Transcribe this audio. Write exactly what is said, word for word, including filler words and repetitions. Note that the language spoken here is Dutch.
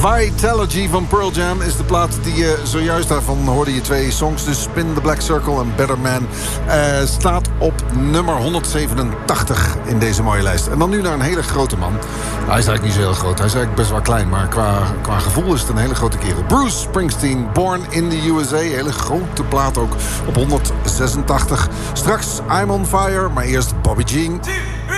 Vitality van Pearl Jam is de plaat die je zojuist daarvan hoorde. Je twee songs, dus Spin the Black Circle en Better Man. Uh, staat op nummer honderdzevenentachtig in deze mooie lijst. En dan nu naar een hele grote man. Hij is eigenlijk niet zo heel groot. Hij is eigenlijk best wel klein. Maar qua, qua gevoel is het een hele grote kerel. Bruce Springsteen, Born in the U S A. Hele grote plaat ook op honderdzesentachtig. Straks I'm on Fire, maar eerst Bobby Jean.